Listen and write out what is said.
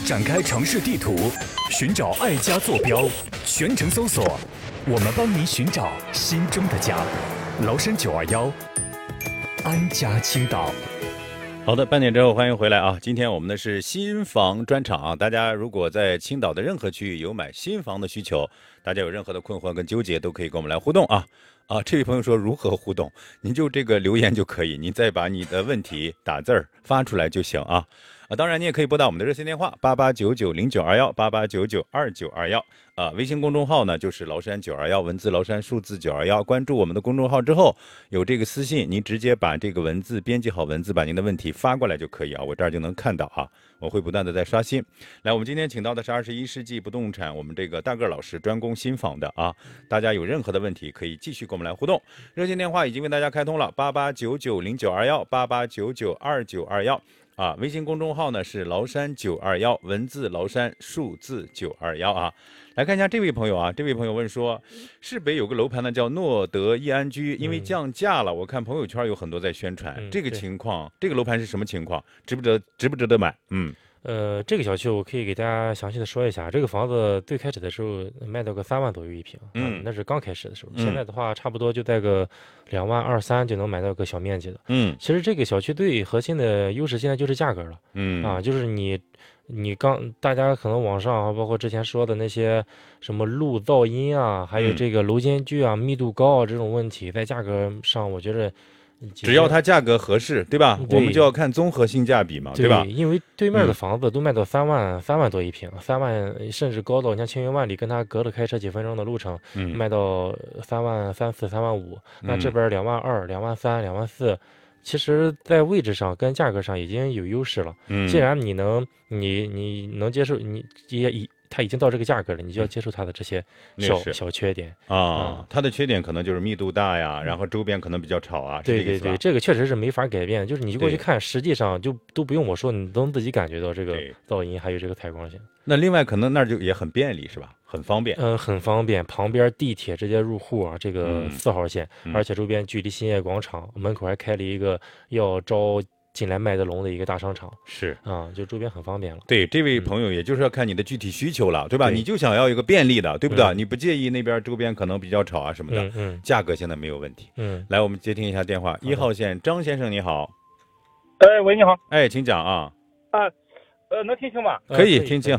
展开城市地图，寻找爱家坐标，全程搜索，我们帮你寻找心中的家。崂山921，安家青岛。 好的，半点之后欢迎回来啊！今天我们的是新房专场啊，大家如果在青岛的任何区域有买新房的需求，大家有任何的困惑跟纠结，都可以跟我们来互动啊！这位朋友说如何互动？您就这个留言就可以，您再把你的问题打字儿发出来就行啊！当然你也可以拨打我们的热线电话8899092188992921微信公众号呢就是崂山921，文字崂山数字921，关注我们的公众号之后有这个私信，您直接把这个文字编辑好文字，把您的问题发过来就可以啊，我这儿就能看到啊，我会不断的在刷新。来，我们今天请到的是21世纪不动产我们这个大个老师，专攻新房的啊，大家有任何的问题可以继续跟我们来互动，热线电话已经为大家开通了8899092188992921微信公众号呢是崂山921，文字崂山数字921啊。来看一下这位朋友啊，这位朋友问说，市北有个楼盘呢叫诺德易安居，因为降价了，我看朋友圈有很多在宣传，这个情况，这个楼盘是什么情况？值不值得买？ 这个小区我可以给大家详细的说一下，这个房子最开始的时候卖到个3万多一平，那是刚开始的时候，现在的话差不多就在个2万2、3就能买到个小面积的。其实这个小区最核心的优势现在就是价格了，就是大家可能网上包括之前说的那些什么路噪音啊，还有这个楼间距啊、密度高啊这种问题，在价格上我觉得只要它价格合适，对吧？我们就要看综合性价比嘛，对吧？ 因为对面的房子都卖到3万多一平，3万甚至高到你像青云万里，跟它隔了开车几分钟的路程，卖到3万3、4、3万5，那这边2万2、2万3、2万4。其实，在位置上跟价格上已经有优势了。既然你能接受，它已经到这个价格了，你就要接受它的这些小缺点它的缺点可能就是密度大呀，然后周边可能比较吵啊。 对，这个确实是没法改变，就是你过去看，实际上就都不用我说，你都能自己感觉到这个噪音还有这个采光性。 那另外可能那儿就也很便利，是吧？很方便。 很方便，旁边地铁直接入户啊，这个4号线，而且周边距离兴业广场门口还开了一个要招进来卖得龙的一个大商场， 是就周边很方便了。 对，这位朋友也就是要看你的具体需求了，对吧？你就想要一个便利的，对不对？你不介意那边周边可能比较吵啊什么的，价格现在没有问题。来，我们接听一下电话，1号线张先生你好。 喂，你好。 请讲啊。 能听清吗？ 可以听清。